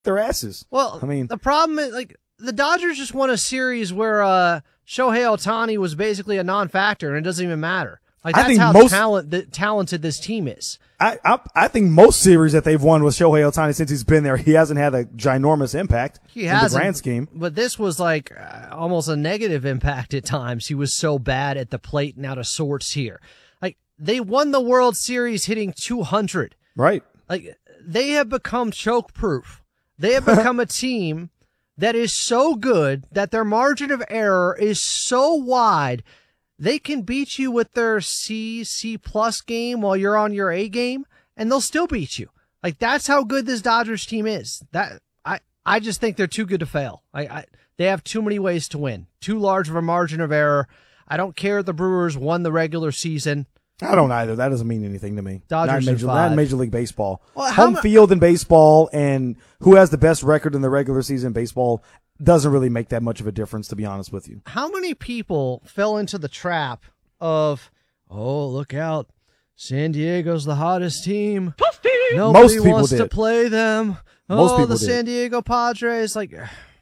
their asses. Well, I mean, the problem is, like, the Dodgers just won a series where Shohei Ohtani was basically a non-factor, and it doesn't even matter. Like, that's how talented this team is. I think most series that they've won with Shohei Ohtani since he's been there, he hasn't had a ginormous impact in the grand scheme. But this was like almost a negative impact at times. He was so bad at the plate and out of sorts here. Like, they won the World Series hitting 200. Right. Like, they have become choke-proof. They have become a team that is so good that their margin of error is so wide they can beat you with their C+ game while you're on your A game, and they'll still beat you. Like, that's how good this Dodgers team is. I just think they're too good to fail. They have too many ways to win. Too large of a margin of error. I don't care if the Brewers won the regular season. I don't either. That doesn't mean anything to me. Dodgers not in Major League Baseball. Well, Home field in baseball and who has the best record in the regular season in baseball doesn't really make that much of a difference, to be honest with you. How many people fell into the trap of, oh, look out, San Diego's the hottest team. Nobody wants to play them. Most people the San Diego Padres. Like,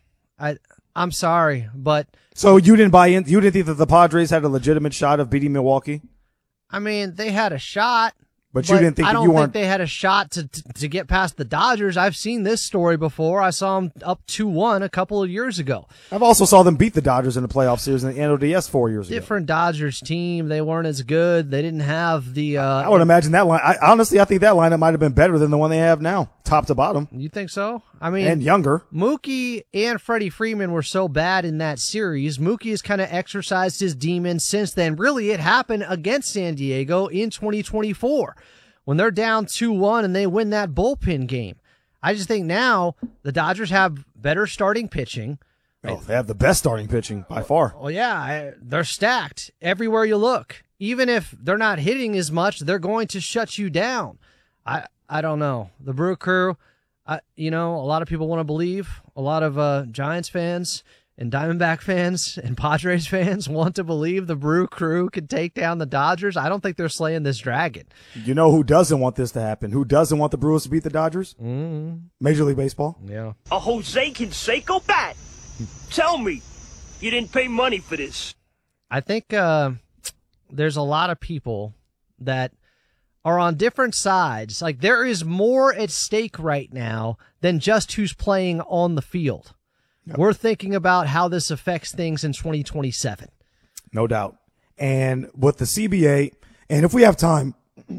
I'm sorry, but. So you didn't buy in? You didn't think that the Padres had a legitimate shot of beating Milwaukee? I mean, they had a shot. But you didn't think I that don't think they had a shot to get past the Dodgers. I've seen this story before. I saw them up 2-1 a couple of years ago. I've also saw them beat the Dodgers in the playoff series in the NLDS 4 years ago. Different Dodgers team. They weren't as good. They didn't have the. I would imagine that line. Honestly, I think that lineup might have been better than the one they have now, top to bottom. You think so? I mean, and younger. Mookie and Freddie Freeman were so bad in that series. Mookie has kind of exercised his demons since then. Really, it happened against San Diego in 2024. When they're down 2-1 and they win that bullpen game. I just think now the Dodgers have better starting pitching. Oh, they have the best starting pitching by far. Oh, yeah. They're stacked everywhere you look. Even if they're not hitting as much, they're going to shut you down. I don't know. The Brew Crew, a lot of people want to believe. A lot of Giants fans and Diamondback fans and Padres fans want to believe the Brew Crew could take down the Dodgers. I don't think they're slaying this dragon. You know who doesn't want this to happen? Who doesn't want the Brewers to beat the Dodgers? Major League Baseball. Yeah. A Jose Canseco bat. Tell me, you didn't pay money for this. I think there's a lot of people that are on different sides. Like, there is more at stake right now than just who's playing on the field. Yep. We're thinking about how this affects things in 2027. No doubt. And with the CBA, and if we have time,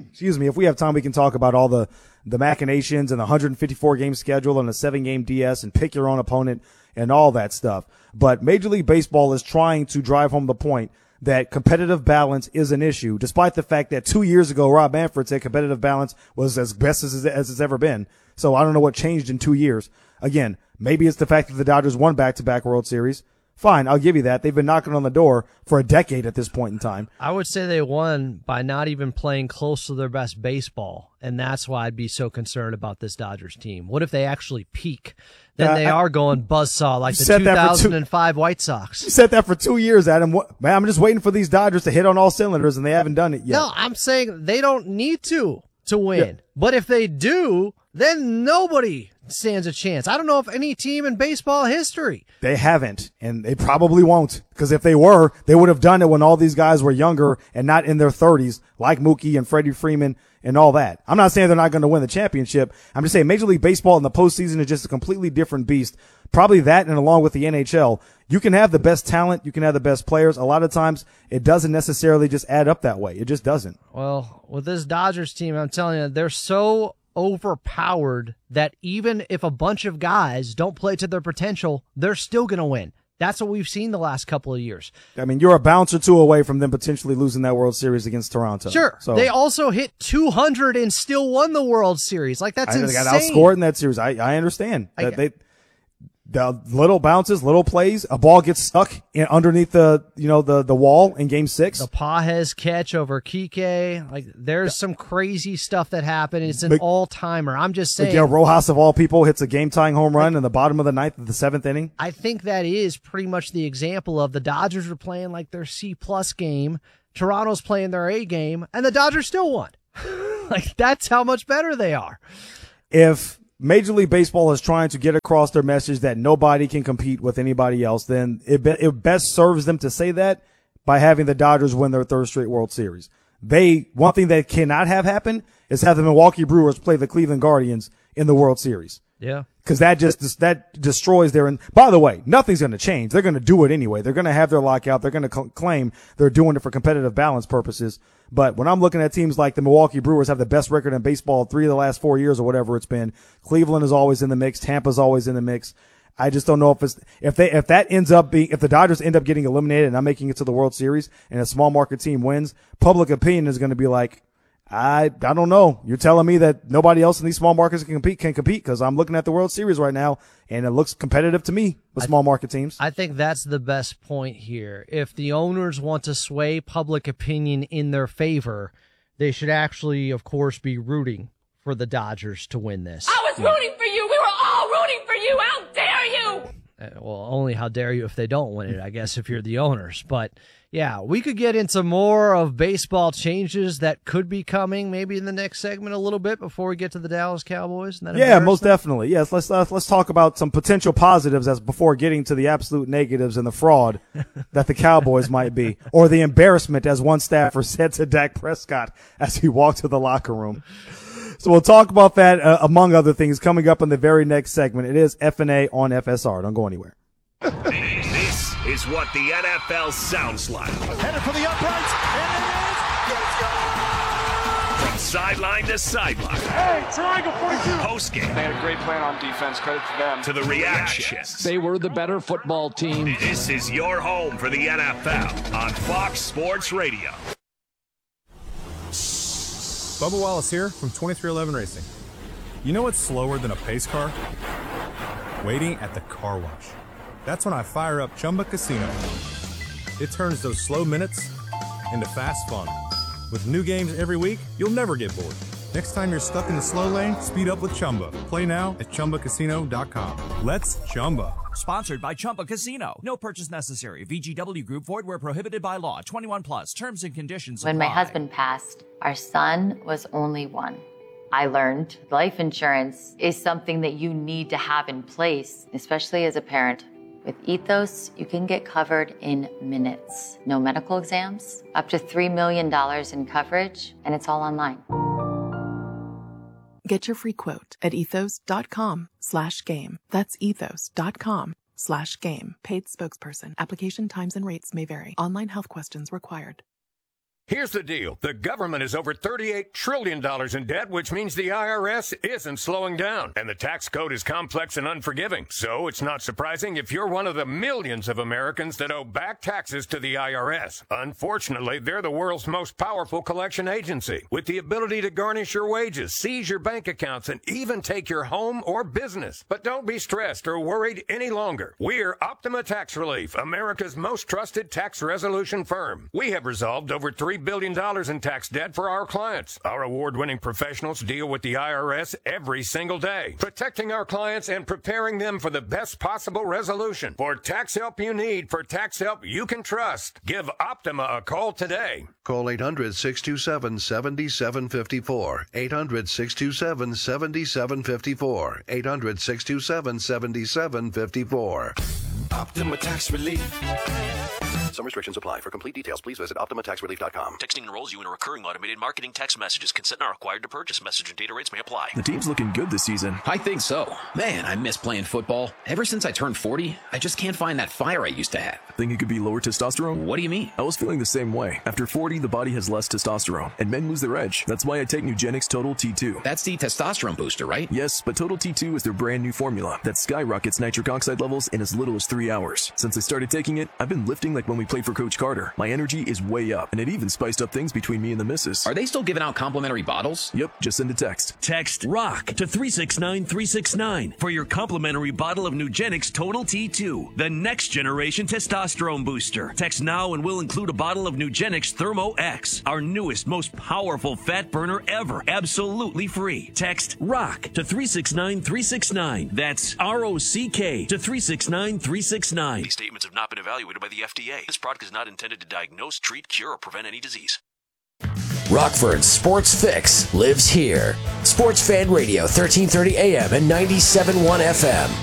we can talk about all the machinations and the 154-game schedule and the 7-game DS and pick your own opponent and all that stuff. But Major League Baseball is trying to drive home the point that competitive balance is an issue, despite the fact that 2 years ago, Rob Manfred said competitive balance was as best as it's ever been. So I don't know what changed in 2 years. Again, maybe it's the fact that the Dodgers won back-to-back World Series. Fine, I'll give you that. They've been knocking on the door for a decade at this point in time. I would say they won by not even playing close to their best baseball, and that's why I'd be so concerned about this Dodgers team. What if they actually peak? Then they are going buzzsaw like the 2005 White Sox. You said that for 2 years, Adam. Man, I'm just waiting for these Dodgers to hit on all cylinders, and they haven't done it yet. No, I'm saying they don't need to win. Yeah. But if they do, then nobody stands a chance. I don't know if any team in baseball history. They haven't, and they probably won't, because if they were, they would have done it when all these guys were younger and not in their 30s, like Mookie and Freddie Freeman and all that. I'm not saying they're not going to win the championship. I'm just saying Major League Baseball in the postseason is just a completely different beast. Probably that, and along with the NHL, you can have the best talent, you can have the best players. A lot of times, it doesn't necessarily just add up that way. It just doesn't. Well, with this Dodgers team, I'm telling you, they're so overpowered that even if a bunch of guys don't play to their potential, they're still going to win. That's what we've seen the last couple of years. I mean, you're a bounce or two away from them potentially losing that World Series against Toronto. Sure. So they also hit 200 and still won the World Series. Like, that's insane. They got outscored in that series. I understand. The little bounces, little plays, a ball gets stuck underneath the wall in Game 6. The Pages catch over Kike. Like, there's some crazy stuff that happened. It's an all-timer. I'm just saying. Miguel Rojas, of all people, hits a game-tying home run in the bottom of the ninth of the 7th inning. I think that is pretty much the example of the Dodgers were playing like their C+ game. Toronto's playing their A game, and the Dodgers still won. Like, that's how much better they are. If Major League Baseball is trying to get across their message that nobody can compete with anybody else, then it best serves them to say that by having the Dodgers win their third straight World Series. One thing that cannot have happen is have the Milwaukee Brewers play the Cleveland Guardians in the World Series. Yeah. Because that destroys their. And by the way, nothing's going to change. They're going to do it anyway. They're going to have their lockout. They're going to claim they're doing it for competitive balance purposes. But when I'm looking at teams like the Milwaukee Brewers have the best record in baseball 3 of the last 4 years or whatever it's been, Cleveland is always in the mix. Tampa's always in the mix. I just don't know if the Dodgers end up getting eliminated and not making it to the World Series and a small market team wins, public opinion is going to be like, I don't know. You're telling me that nobody else in these small markets can compete because I'm looking at the World Series right now and it looks competitive to me with small market teams. I think that's the best point here. If the owners want to sway public opinion in their favor, they should actually, of course, be rooting for the Dodgers to win this. I was rooting for you. We were all rooting for you. How dare you? Well, only how dare you if they don't win it, I guess, if you're the owners. But yeah, we could get into more of baseball changes that could be coming maybe in the next segment a little bit before we get to the Dallas Cowboys. Yeah, most definitely. Yes, let's talk about some potential positives before getting to the absolute negatives and the fraud that the Cowboys might be, or the embarrassment, as one staffer said to Dak Prescott as he walked to the locker room. So we'll talk about that, among other things, coming up in the very next segment. It is F&A on FSR. Don't go anywhere. This is what the NFL sounds like. Headed for the uprights, and it is. From sideline to sideline. Hey, triangle 42. Postgame. They had a great plan on defense. Credit to them. To the reactions. They were the better football team. This is your home for the NFL on Fox Sports Radio. Bubba Wallace here from 2311 Racing. You know what's slower than a pace car? Waiting at the car wash. That's when I fire up Chumba Casino. It turns those slow minutes into fast fun. With new games every week, you'll never get bored. Next time you're stuck in the slow lane, speed up with Chumba. Play now at ChumbaCasino.com. Let's Chumba. Sponsored by Chumba Casino. No purchase necessary. VGW Group. Void where prohibited by law. 21 plus. Terms and conditions apply. When my husband passed, our son was only one. I learned life insurance is something that you need to have in place, especially as a parent. With Ethos, you can get covered in minutes. No medical exams, up to $3 million in coverage, and it's all online. Get your free quote at ethos.com/game. That's ethos.com/game. Paid spokesperson. Application times and rates may vary. Online health questions required. Here's the deal. The government is over $38 trillion in debt, which means the IRS isn't slowing down. And the tax code is complex and unforgiving. So it's not surprising if you're one of the millions of Americans that owe back taxes to the IRS. Unfortunately, they're the world's most powerful collection agency, with the ability to garnish your wages, seize your bank accounts, and even take your home or business. But don't be stressed or worried any longer. We're Optima Tax Relief, America's most trusted tax resolution firm. We have resolved over $3 billion in tax debt for our clients. Our award-winning professionals deal with the IRS every single day, protecting our clients and preparing them for the best possible resolution. For tax help you need, for tax help you can trust, give Optima a call today. Call 800-627-7754. 800-627-7754. 800-627-7754. Optima Tax Relief. Some restrictions apply. For complete details, please visit OptimaTaxRelief.com. Texting enrolls you in a recurring automated marketing text messages. Consent not required to purchase. Message and data rates may apply. The team's looking good this season. I think so. Man, I miss playing football. Ever since I turned 40, I just can't find that fire I used to have. Think it could be lower testosterone? What do you mean? I was feeling the same way. After 40, the body has less testosterone, and men lose their edge. That's why I take Nugenix Total T2. That's the testosterone booster, right? Yes, but Total T2 is their brand new formula that skyrockets nitric oxide levels in as little as 3 hours. Since I started taking it, I've been lifting like when we played for Coach Carter. My energy is way up, and it even spiced up things between me and the missus. Are they still giving out complimentary bottles? Yep, just send a text. Text ROCK to 369-369 for your complimentary bottle of Nugenix Total T2, the next generation testosterone booster. Text now and we'll include a bottle of Nugenix Thermo X, our newest, most powerful fat burner ever, absolutely free. Text ROCK to 369-369. That's ROCK to 369-369. These statements have not been evaluated by the FDA. This product is not intended to diagnose, treat, cure, or prevent any disease. Rockford's Sports Fix lives here. Sports Fan Radio, 1330 AM and 97.1 FM.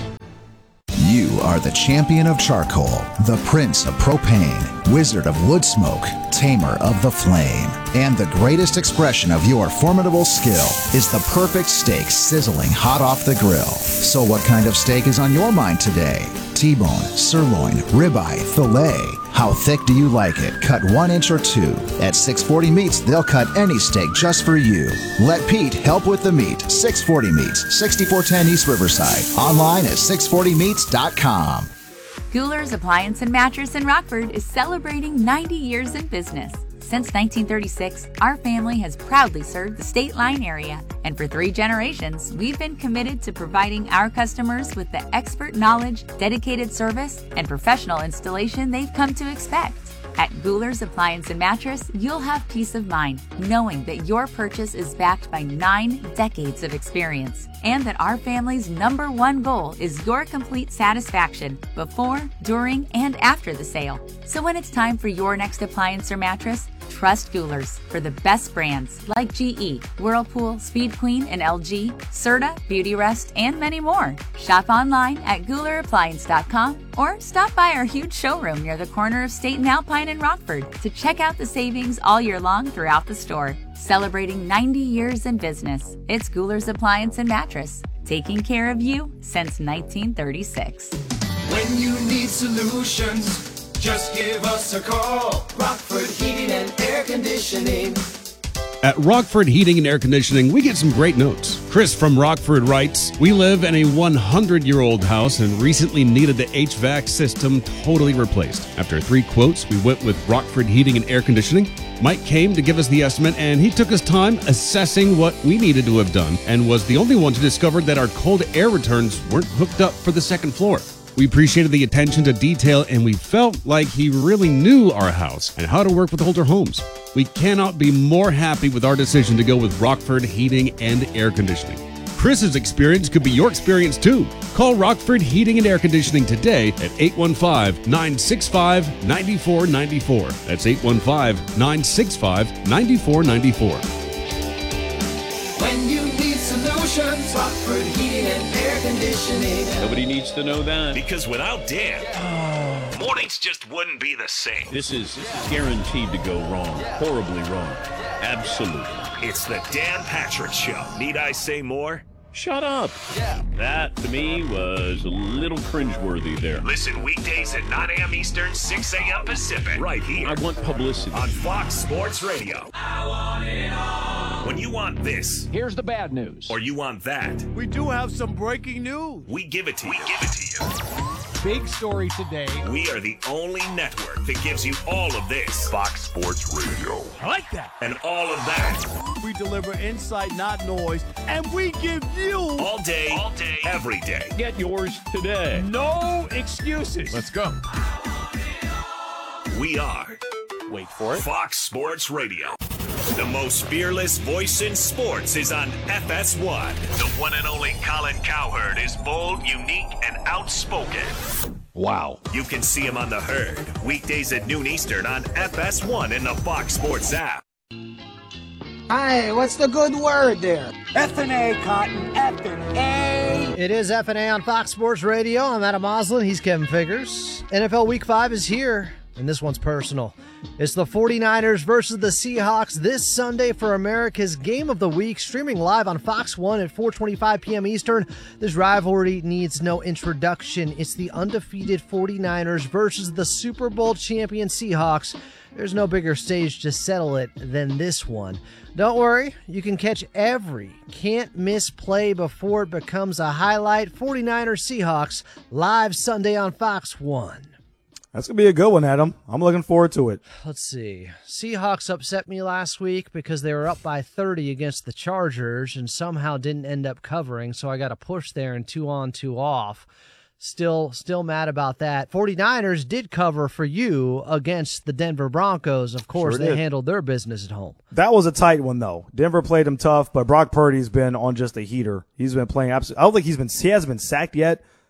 You are the champion of charcoal, the prince of propane, wizard of wood smoke, tamer of the flame. And the greatest expression of your formidable skill is the perfect steak sizzling hot off the grill. So what kind of steak is on your mind today? T-bone, sirloin, ribeye, filet. How thick do you like it? Cut 1 inch or 2. At 640 Meats, they'll cut any steak just for you. Let Pete help with the meat. 640 Meats, 6410 East Riverside. Online at 640meats.com. Gouler's Appliance and Mattress in Rockford is celebrating 90 years in business. Since 1936, our family has proudly served the State Line area, and for 3 generations, we've been committed to providing our customers with the expert knowledge, dedicated service, and professional installation they've come to expect. At Gouler's Appliance and Mattress, you'll have peace of mind knowing that your purchase is backed by 9 decades of experience, and that our family's #1 goal is your complete satisfaction before, during, and after the sale. So when it's time for your next appliance or mattress, trust Gouler's for the best brands like GE, Whirlpool, Speed Queen, and LG, Serta, Beautyrest, and many more. Shop online at GoulerAppliance.com or stop by our huge showroom near the corner of State and Alpine in Rockford to check out the savings all year long throughout the store. Celebrating 90 years in business, it's Gouler's Appliance and Mattress, taking care of you since 1936. When you need solutions, just give us a call. Rockford Heating and Air Conditioning. At Rockford Heating and Air Conditioning, we get some great notes. Chris from Rockford writes, "We live in a 100-year-old house and recently needed the HVAC system totally replaced. After 3 quotes, we went with Rockford Heating and Air Conditioning. Mike came to give us the estimate, and he took his time assessing what we needed to have done and was the only one to discover that our cold air returns weren't hooked up for the second floor. We appreciated the attention to detail, and we felt like he really knew our house and how to work with older homes. We cannot be more happy with our decision to go with Rockford Heating and Air Conditioning. Chris's experience could be your experience too. Call Rockford Heating and Air Conditioning today at 815-965-9494. That's 815-965-9494. When you need solutions, Rockford Heating and Air Conditioning. Nobody needs to know that. Because without Dan, mornings just wouldn't be the same. This is guaranteed to go wrong. Horribly wrong. Absolutely. It's the Dan Patrick Show. Need I say more? Shut up. That, to me, was a little cringeworthy there. Listen weekdays at 9 a.m. Eastern, 6 a.m. Pacific. Right here. I want publicity. On Fox Sports Radio. I want it all. When you want this. Here's the bad news. Or you want that. We do have some breaking news. We give it to you. Big story today. We are the only network that gives you all of this. Fox Sports Radio. I like that. And all of that. We deliver insight, not noise, and we give you all day, every day. Get yours today. No excuses. Let's go. We are, wait for it, Fox Sports Radio. The most fearless voice in sports is on FS1. The one and only Colin Cowherd is bold, unique, and outspoken. Wow. You can see him on The Herd, weekdays at noon Eastern on FS1 in the Fox Sports app. Hi, what's the good word there? F&A, Cotton, F&A. It is F&A on Fox Sports Radio. I'm Adam Moslin. He's Kevin Figures. NFL Week 5 is here, and this one's personal. It's the 49ers versus the Seahawks this Sunday for America's Game of the Week, streaming live on Fox 1 at 4:25 p.m. Eastern. This rivalry needs no introduction. It's the undefeated 49ers versus the Super Bowl champion Seahawks. There's no bigger stage to settle it than this one. Don't worry, you can catch every can't-miss play before it becomes a highlight. 49ers Seahawks live Sunday on Fox 1. That's going to be a good one, Adam. I'm looking forward to it. Let's see. Seahawks upset me last week because they were up by 30 against the Chargers and somehow didn't end up covering, so I got a push there and 2-on, 2-off. Still mad about that. 49ers did cover for you against the Denver Broncos. Of course, Sure they did. handled their business at home. That was a tight one, though. Denver played him tough, but Brock Purdy's been on just a heater. He's been playing absolutely. I don't think he hasn't been sacked yet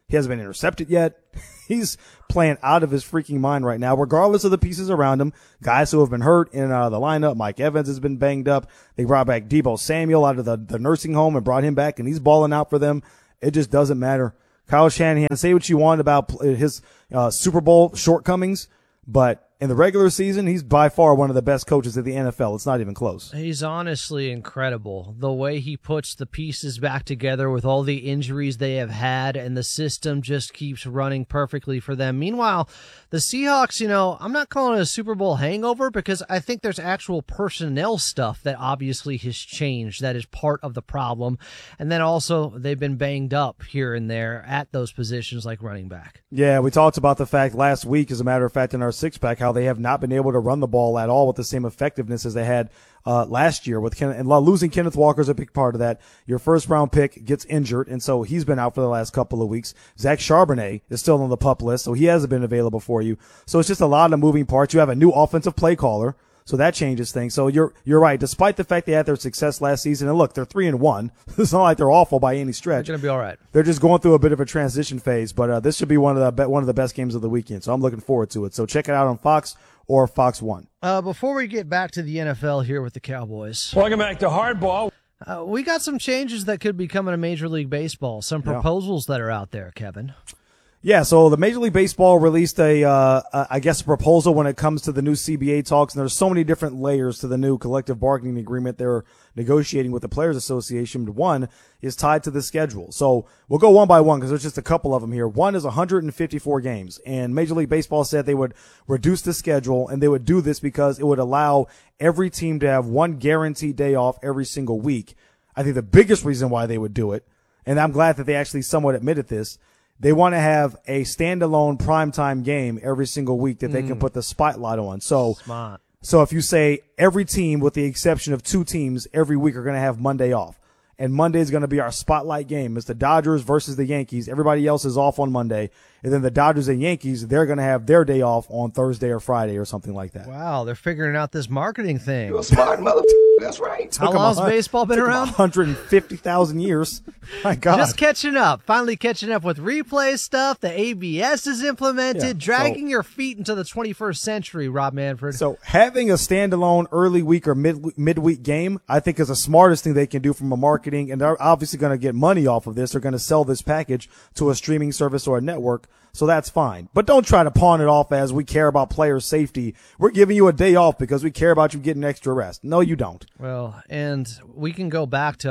He hasn't been intercepted yet. He's playing out of his freaking mind right now, regardless of the pieces around him. Guys who have been hurt in and out of the lineup. Mike Evans has been banged up. They brought back Deebo Samuel out of the nursing home and brought him back, and he's balling out for them. It just doesn't matter. Kyle Shanahan, say what you want about his Super Bowl shortcomings, but in the regular season, he's by far one of the best coaches in the NFL. It's not even close. He's honestly incredible. The way he puts the pieces back together with all the injuries they have had, and the system just keeps running perfectly for them. Meanwhile, the Seahawks, I'm not calling it a Super Bowl hangover because I think there's actual personnel stuff that obviously has changed that is part of the problem. And then also they've been banged up here and there at those positions like running back. Yeah, we talked about the fact last week, as a matter of fact, in our six-pack, how they have not been able to run the ball at all with the same effectiveness as they had last year. And losing Kenneth Walker is a big part of that. Your first-round pick gets injured, and so he's been out for the last couple of weeks. Zach Charbonnet is still on the PUP list, so he hasn't been available for you. So it's just a lot of moving parts. You have a new offensive play caller, so that changes things. So you're right. Despite the fact they had their success last season, and look, they're 3-1. It's not like they're awful by any stretch. They're going to be all right. They're just going through a bit of a transition phase, but this should be one of the best games of the weekend. So I'm looking forward to it. So check it out on Fox or Fox 1. Before we get back to the NFL here with the Cowboys. Welcome back to Hardball. We got some changes that could be coming to Major League Baseball. Some proposals that are out there, Kevin. Yeah, so the Major League Baseball released a proposal when it comes to the new CBA talks, and there's so many different layers to the new collective bargaining agreement they're negotiating with the Players Association. One is tied to the schedule. So we'll go one by one because there's just a couple of them here. One is 154 games, and Major League Baseball said they would reduce the schedule, and they would do this because it would allow every team to have one guaranteed day off every single week. I think the biggest reason why they would do it, and I'm glad that they actually somewhat admitted this, they want to have a standalone primetime game every single week that they can put the spotlight on. So, Smart. So if you say every team, with the exception of 2 teams, every week are going to have Monday off. And Monday is going to be our spotlight game. It's the Dodgers versus the Yankees. Everybody else is off on Monday. And then the Dodgers and Yankees, they're going to have their day off on Thursday or Friday or something like that. Wow, they're figuring out this marketing thing. You're a smart mother. That's right. How long's baseball been around? 150,000 years. My God. Just catching up. Finally catching up with replay stuff. The ABS is implemented. Dragging your feet into the 21st century, Rob Manfred. So having a standalone early week or midweek game, I think is the smartest thing they can do from a marketing. And they're obviously going to get money off of this. They're going to sell this package to a streaming service or a network. So that's fine. But don't try to pawn it off as we care about player safety. We're giving you a day off because we care about you getting extra rest. No, you don't. Well, and we can go back to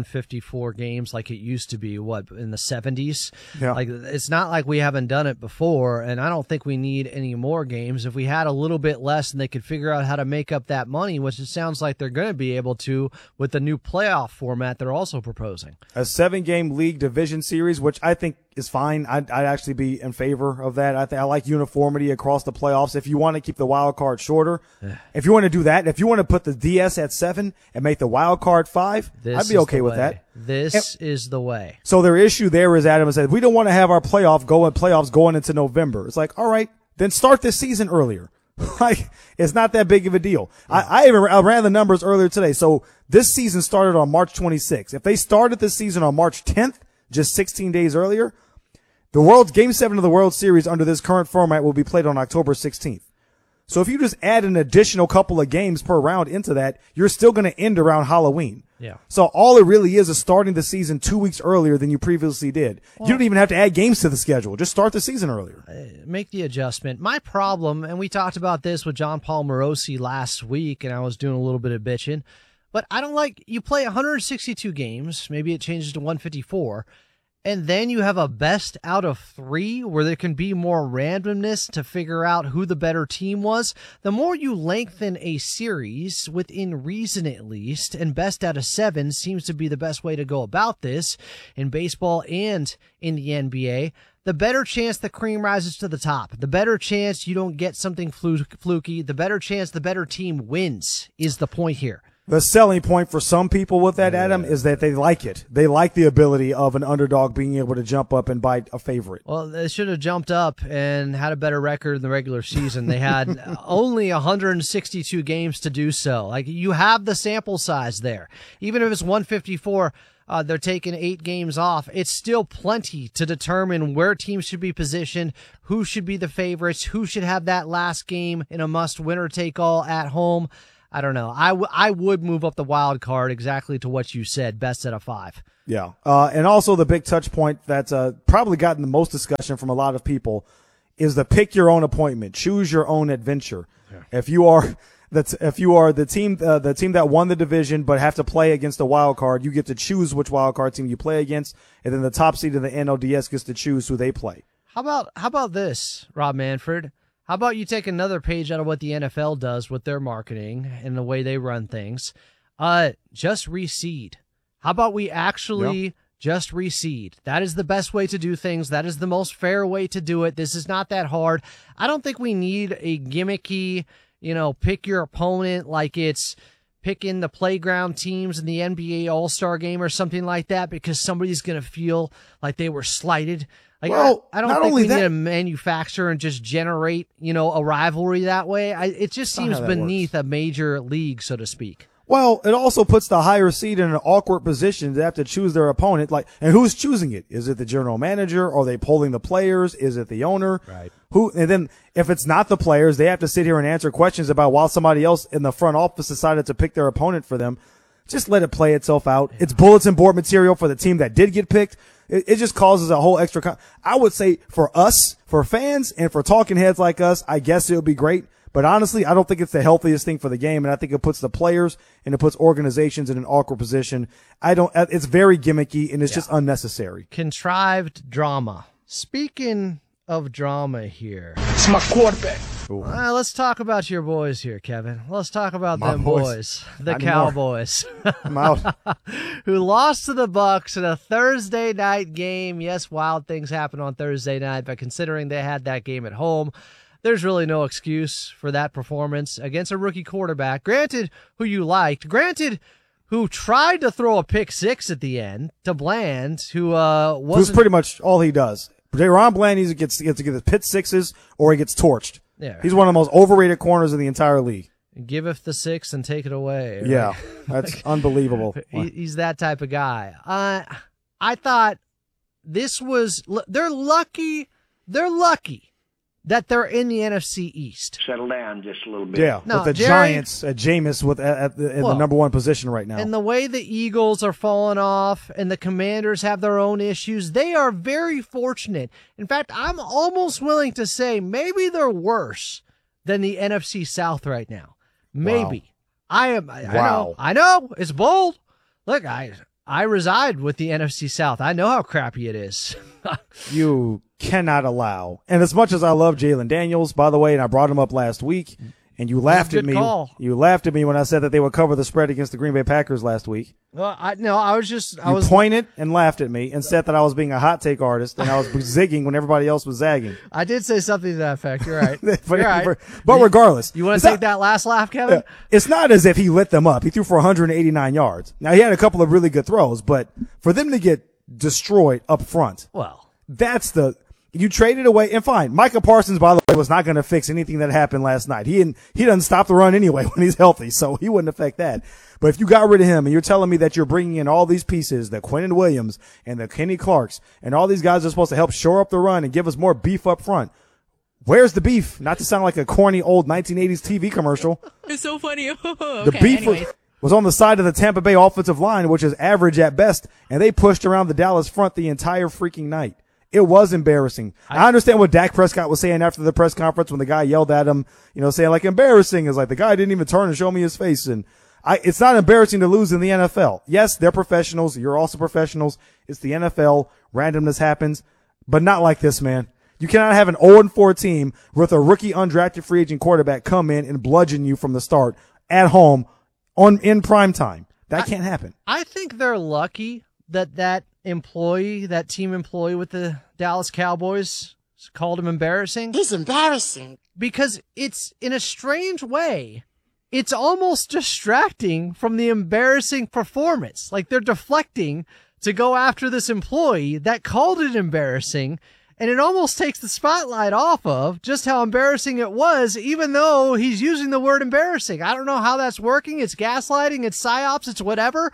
154 games like it used to be, in the 70s? Yeah. Like, it's not like we haven't done it before, and I don't think we need any more games. If we had a little bit less and they could figure out how to make up that money, which it sounds like they're going to be able to with the new playoff format they're also proposing. A 7-game league division series, which I think is fine. I'd actually be in favor of that. I like uniformity across the playoffs. If you want to keep the wild card shorter, if you want to do that, if you want to put the DS at 7 and make the wild card 5, I'd be okay with that. This is the way. So their issue there is, Adam said, we don't want to have our playoffs going into November. It's like, all right, then start this season earlier. Like, it's not that big of a deal. I ran the numbers earlier today. So this season started on March 26th. If they started the season on March 10th, just 16 days earlier, the Game 7 of the World Series under this current format will be played on October 16th. So if you just add an additional couple of games per round into that, you're still going to end around Halloween. Yeah. So all it really is starting the season 2 weeks earlier than you previously did. You don't even have to add games to the schedule. Just start the season earlier. Make the adjustment. My problem, and we talked about this with John Paul Morosi last week, and I was doing a little bit of bitching, but I don't like, you play 162 games, maybe it changes to 154, and then you have a best out of 3 where there can be more randomness to figure out who the better team was. The more you lengthen a series, within reason at least, and best out of 7 seems to be the best way to go about this in baseball and in the NBA, the better chance the cream rises to the top. The better chance you don't get something fluky. The better chance the better team wins is the point here. The selling point for some people with that, Adam, is that they like it. They like the ability of an underdog being able to jump up and bite a favorite. Well, they should have jumped up and had a better record in the regular season. They had only 162 games to do so. Like, you have the sample size there. Even if it's 154, they're taking 8 games off. It's still plenty to determine where teams should be positioned, who should be the favorites, who should have that last game in a must-winner-take-all at home. I don't know. I would move up the wild card exactly to what you said, best out of 5. Yeah. And also the big touch point that's probably gotten the most discussion from a lot of people is the pick your own appointment, choose your own adventure. Yeah. If you are the team that won the division but have to play against a wild card, you get to choose which wild card team you play against, and then the top seed of the NLDS gets to choose who they play. How about this, Rob Manfred? How about you take another page out of what the NFL does with their marketing and the way they run things? Just reseed. How about we actually just reseed? That is the best way to do things. That is the most fair way to do it. This is not that hard. I don't think we need a gimmicky, pick your opponent like it's picking the playground teams in the NBA All-Star game or something like that because somebody's going to feel like they were slighted. Like, well, I don't think we need to manufacture and just generate, a rivalry that way. It just seems beneath a major league, so to speak. Well, it also puts the higher seed in an awkward position to have to choose their opponent. And who's choosing it? Is it the general manager? Are they polling the players? Is it the owner? Right. And then if it's not the players, they have to sit here and answer questions about why somebody else in the front office decided to pick their opponent for them. Just let it play itself out. Yeah. It's bulletin board material for the team that did get picked. It just causes a whole extra. I would say for us, for fans, and for talking heads like us, I guess it would be great. But honestly, I don't think it's the healthiest thing for the game, and I think it puts the players and it puts organizations in an awkward position. It's very gimmicky, and it's just unnecessary. Contrived drama. Speaking of drama here. It's my quarterback. Let's talk about your boys here, Kevin. Let's talk about them boys. The Not Cowboys. I'm out. Who lost to the Bucs in a Thursday night game. Yes, wild things happen on Thursday night, but considering they had that game at home, there's really no excuse for that performance against a rookie quarterback. Granted, who you liked. Granted, who tried to throw a pick six at the end to Bland, who who's pretty much all he does. Ron Bland either gets the pick sixes or he gets torched. Yeah. He's one of the most overrated corners in the entire league. Giveth the six and take it away. Right? Yeah, that's unbelievable. He's that type of guy. I thought this was – they're lucky that they're in the NFC East. Settle down just a little bit. Yeah, with the Giants at Jameis in the number one position right now. And the way the Eagles are falling off and the Commanders have their own issues, they are very fortunate. In fact, I'm almost willing to say maybe they're worse than the NFC South right now. Maybe. Wow. I know. It's bold. Look, I reside with the NFC South. I know how crappy it is. You cannot allow. And as much as I love Jalen Daniels, by the way, and I brought him up last week, and you laughed at me. Call. You laughed at me when I said that they would cover the spread against the Green Bay Packers last week. Well, I was pointed and laughed at me and said that I was being a hot take artist and I was zigging when everybody else was zagging. I did say something to that effect. You're right. But regardless. You want to take that last laugh, Kevin? It's not as if he lit them up. He threw for 189 yards. Now, he had a couple of really good throws, but for them to get destroyed up front, you traded away, and fine. Micah Parsons, by the way, was not going to fix anything that happened last night. He doesn't stop the run anyway when he's healthy, so he wouldn't affect that. But if you got rid of him and you're telling me that you're bringing in all these pieces, the Quinnen Williams and the Kenny Clarks, and all these guys are supposed to help shore up the run and give us more beef up front, where's the beef? Not to sound like a corny old 1980s TV commercial. It's so funny. The beef was on the side of the Tampa Bay offensive line, which is average at best, and they pushed around the Dallas front the entire freaking night. It was embarrassing. I understand what Dak Prescott was saying after the press conference when the guy yelled at him, saying like embarrassing is like the guy didn't even turn and show me his face. And it's not embarrassing to lose in the NFL. Yes, they're professionals. You're also professionals. It's the NFL. Randomness happens, but not like this, man. You cannot have an 0-4 team with a rookie undrafted free agent quarterback come in and bludgeon you from the start at home in prime time. That can't happen. I think they're lucky that team employee with the Dallas Cowboys called him embarrassing. He's embarrassing. Because it's, in a strange way, it's almost distracting from the embarrassing performance. Like they're deflecting to go after this employee that called it embarrassing, and it almost takes the spotlight off of just how embarrassing it was, even though he's using the word embarrassing. I don't know how that's working. It's gaslighting, it's psyops, it's whatever.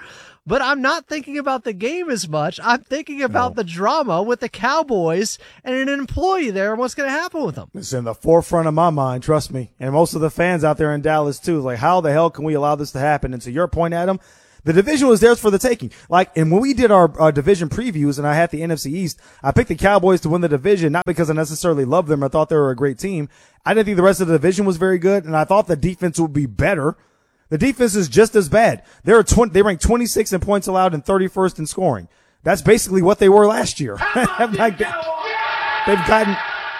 but I'm not thinking about the game as much. I'm thinking about the drama with the Cowboys and an employee there and what's going to happen with them. It's in the forefront of my mind, trust me. And most of the fans out there in Dallas, too. Like, how the hell can we allow this to happen? And to your point, Adam, the division was theirs for the taking. Like, and when we did our division previews and I had the NFC East, I picked the Cowboys to win the division, not because I necessarily loved them or thought they were a great team. I didn't think the rest of the division was very good, and I thought the defense would be better. The defense is just as bad. They ranked 26 in points allowed and 31st in scoring. That's basically what they were last year. Like, they've gotten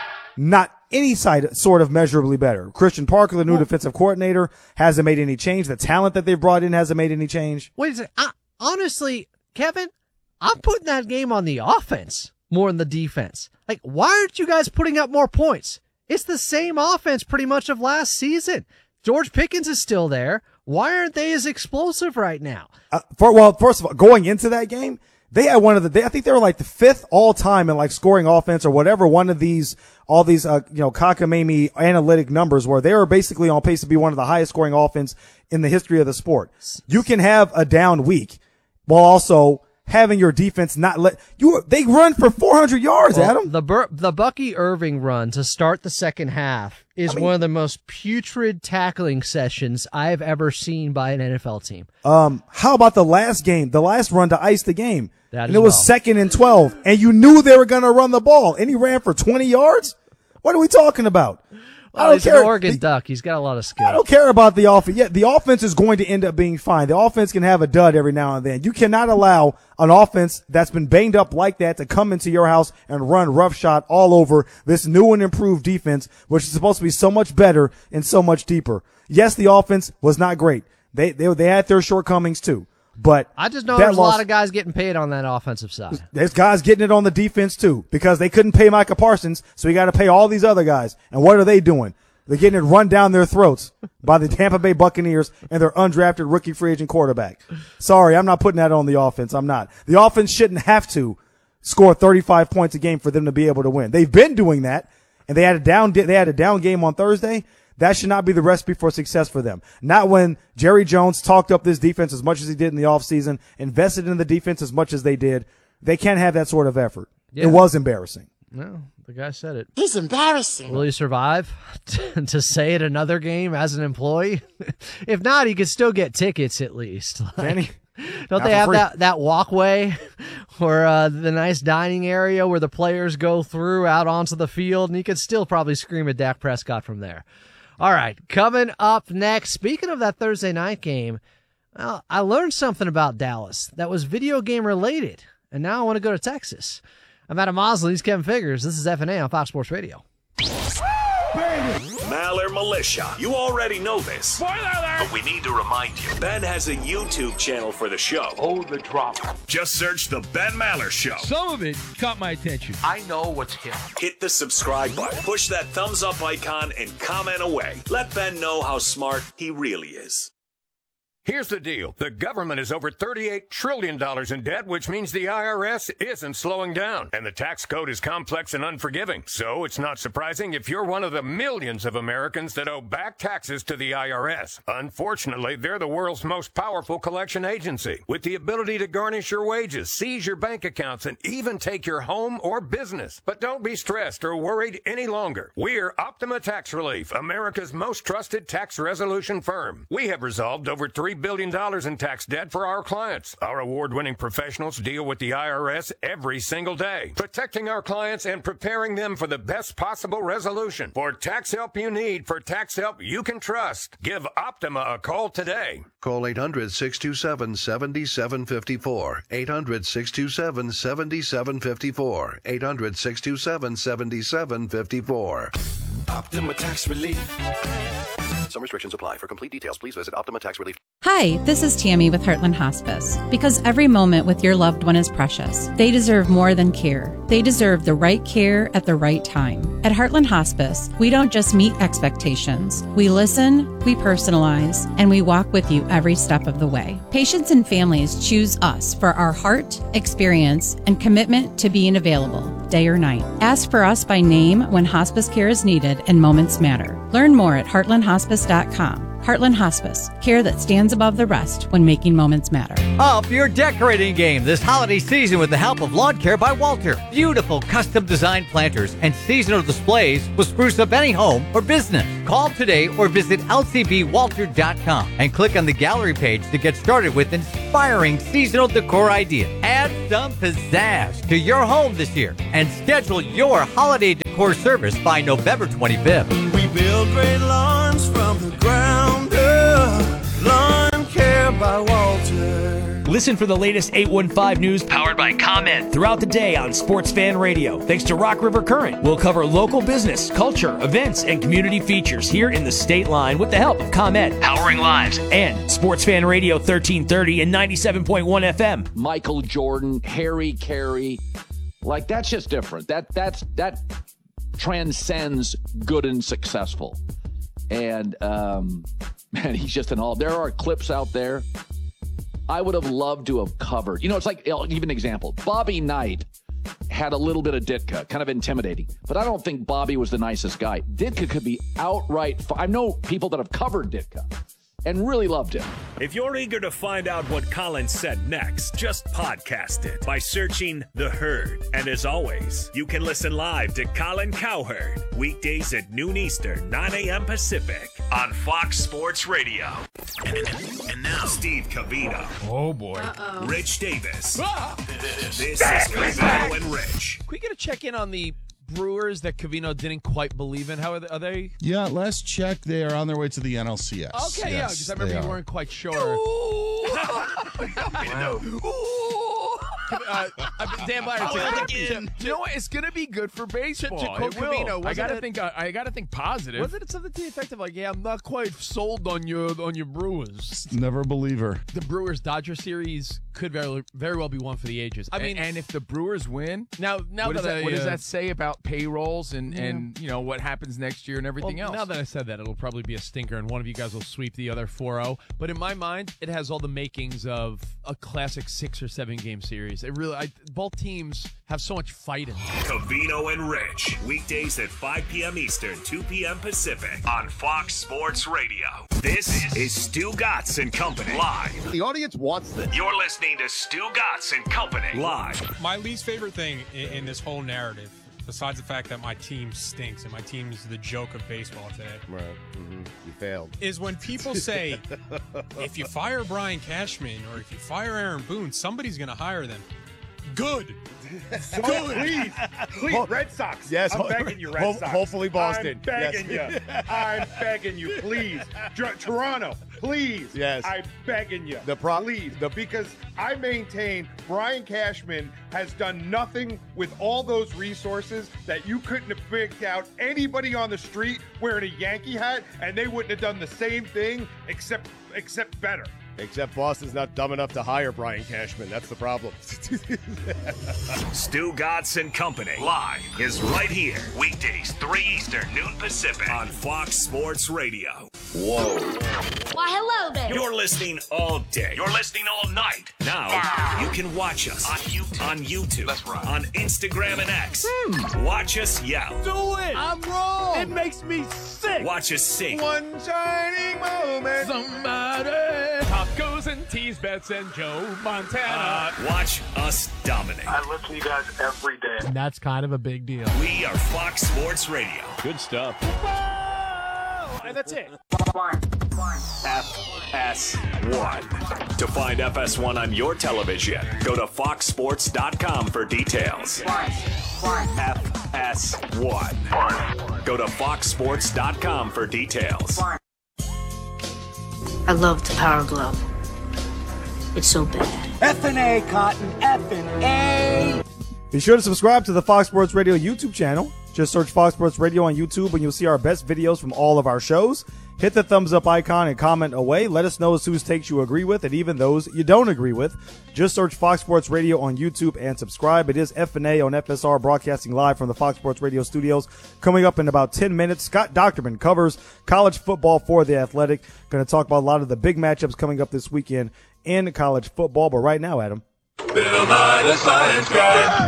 not any sort of measurably better. Christian Parker, the new defensive coordinator, hasn't made any change. The talent that they've brought in hasn't made any change. Wait a second. Honestly, Kevin, I'm putting that game on the offense more than the defense. Like, why aren't you guys putting up more points? It's the same offense pretty much of last season. George Pickens is still there. Why aren't they as explosive right now? First of all, going into that game, they had I think they were like the 5th all time in like scoring offense or whatever one of these, all these, cockamamie analytic numbers where they were basically on pace to be one of the highest scoring offense in the history of the sport. You can have a down week while also having your defense not they run for 400 yards, Adam. The Bucky Irving run to start the second half is one of the most putrid tackling sessions I've ever seen by an NFL team. How about the last game, the last run to ice the game? And it was 2nd and 12, and you knew they were going to run the ball, and he ran for 20 yards? What are we talking about? Well, he's an Oregon Duck. He's got a lot of skill. I don't care about the offense. Yeah, the offense is going to end up being fine. The offense can have a dud every now and then. You cannot allow an offense that's been banged up like that to come into your house and run roughshod all over this new and improved defense, which is supposed to be so much better and so much deeper. Yes, the offense was not great. They had their shortcomings too. But I just know there's a lot of guys getting paid on that offensive side. There's guys getting it on the defense too, because they couldn't pay Micah Parsons, so you got to pay all these other guys. And what are they doing? They're getting it run down their throats by the Tampa Bay Buccaneers and their undrafted rookie free agent quarterback. Sorry, I'm not putting that on the offense. I'm not. The offense shouldn't have to score 35 points a game for them to be able to win. They've been doing that, and they had a down game on Thursday. That should not be the recipe for success for them. Not when Jerry Jones talked up this defense as much as he did in the offseason, invested in the defense as much as they did. They can't have that sort of effort. Yeah. It was embarrassing. No, the guy said it. He's embarrassing. Will he survive to say it another game as an employee? If not, he could still get tickets at least. Like, don't they have that walkway or the nice dining area where the players go through out onto the field? And he could still probably scream at Dak Prescott from there. All right, coming up next, speaking of that Thursday night game, well, I learned something about Dallas that was video game related, and now I want to go to Texas. I'm Adam Mosley. He's Kevin Figures. This is F&A on Fox Sports Radio. Maller Militia. You already know this. Spoiler alert! But we need to remind you. Ben has a YouTube channel for the show. Oh, the drama. Just search The Ben Maller Show. Some of it caught my attention. I know what's hip. Hit the subscribe button, push that thumbs up icon, and comment away. Let Ben know how smart he really is. Here's the deal. The government is over $38 trillion in debt, which means the IRS isn't slowing down. And the tax code is complex and unforgiving. So it's not surprising if you're one of the millions of Americans that owe back taxes to the IRS. Unfortunately, they're the world's most powerful collection agency, with the ability to garnish your wages, seize your bank accounts, and even take your home or business. But don't be stressed or worried any longer. We're Optima Tax Relief, America's most trusted tax resolution firm. We have resolved over $3 billion in tax debt for our clients. Our award-winning professionals deal with the IRS every single day, protecting our clients and preparing them for the best possible resolution. For tax help you need, for tax help you can trust, give Optima a call today. Call 800-627-7754. 800-627-7754. 800-627-7754. Optima Tax Relief. Some restrictions apply. For complete details, please visit Optima Tax Relief. Hi, this is Tammy with Heartland Hospice. Because every moment with your loved one is precious. They deserve more than care. They deserve the right care at the right time. At Heartland Hospice, we don't just meet expectations. We listen, we personalize, and we walk with you every step of the way. Patients and families choose us for our heart, experience, and commitment to being available, day or night. Ask for us by name when hospice care is needed and moments matter. Learn more at heartlandhospice.com. Heartland Hospice, care that stands above the rest when making moments matter. Up your decorating game this holiday season with the help of Lawn Care by Walter. Beautiful custom designed planters and seasonal displays will spruce up any home or business. Call today or visit lcbwalter.com and click on the gallery page to get started with inspiring seasonal decor ideas. Add some pizzazz to your home this year and schedule your holiday decor service by November 25th. We build great lawns from the ground up. Lawn Care by Walter. Listen for the latest 815 news powered by ComEd throughout the day on Sports Fan Radio. Thanks to Rock River Current, we'll cover local business, culture, events, and community features here in the state line with the help of ComEd, powering lives, and Sports Fan Radio 1330 and 97.1 FM. Michael Jordan, Harry Carey, like that's just different. That transcends good and successful. And man, he's just an all. There are clips out there I would have loved to have covered. You know, it's like, I'll give an example. Bobby Knight had a little bit of Ditka, kind of intimidating, but I don't think Bobby was the nicest guy. Ditka could be outright. I know people that have covered Ditka and really loved him. If you're eager to find out what Colin said next, just podcast it by searching The Herd. And as always, you can listen live to Colin Cowherd weekdays at noon Eastern, 9 a.m. Pacific on Fox Sports Radio. And now, Steve Cavino. Oh, boy. Rich Davis. This is Cavino and Rich. Can we get a check-in on the Brewers that Cavino didn't quite believe in? How are they? Yeah, last check, they are on their way to the NLCS. Okay, yeah, because I remember you weren't quite sure. Dan Byer, you know what? It's going to be good for baseball. To quote Cavino, I got to think positive. Wasn't it something to the effect of like, yeah, I'm not quite sold on your Brewers? Never a believer. The Brewers-Dodger series could very well be one for the ages. I mean, and if the Brewers win, what does that say about payrolls and you know what happens next year and everything else? Now that I said that, it'll probably be a stinker, and one of you guys will sweep the other 4-0. But in my mind, it has all the makings of a classic 6 or 7 game series. It really, both teams have so much fight in them. Cavino and Rich, weekdays at 5 p.m. Eastern, 2 p.m. Pacific on Fox Sports Radio. This is Stu Gatz and Company live. The audience wants this. You're listening to Stu Gatz and Company live. My least favorite thing in this whole narrative, besides the fact that my team stinks and my team is the joke of baseball today. Right. Mm-hmm. You failed. Is when people say, if you fire Brian Cashman or if you fire Aaron Boone, somebody's going to hire them. Good. Good. Please, Red Sox. Yes, I'm begging you, Red Sox. Hopefully Boston. I'm begging you. I'm begging you, please. Toronto, please. Yes. I'm begging you. Please. Because I maintain Brian Cashman has done nothing with all those resources that you couldn't have picked out anybody on the street wearing a Yankee hat, and they wouldn't have done the same thing except better. Except Boston's not dumb enough to hire Brian Cashman. That's the problem. Stu Gatz and Company live is right here. Weekdays, 3 Eastern, noon Pacific on Fox Sports Radio. Whoa. Why, hello there. You're listening all day. You're listening all night. Now, you can watch us on YouTube. That's right. On Instagram and X. Watch us yell. Do it. I'm wrong. It makes me sick. Watch us sing. One shining moment. Somebody. Tacos and tease bets and Joe Montana. Watch us dominate. I listen to you guys every day. And that's kind of a big deal. We are Fox Sports Radio. Good stuff. And that's it. FS1. To find FS1 on your television, go to foxsports.com for details. FS1. Go to foxsports.com for details. I love the Power Glove. It's so bad. F&A, Cotton. F&A. Be sure to subscribe to the Fox Sports Radio YouTube channel. Just search Fox Sports Radio on YouTube and you'll see our best videos from all of our shows. Hit the thumbs up icon and comment away. Let us know whose takes you agree with and even those you don't agree with. Just search Fox Sports Radio on YouTube and subscribe. It is F&A on FSR, broadcasting live from the Fox Sports Radio studios. Coming up in about 10 minutes, Scott Docterman covers college football for The Athletic. Going to talk about a lot of the big matchups coming up this weekend in college football. But right now, Adam, Bill Nye the Science Guy.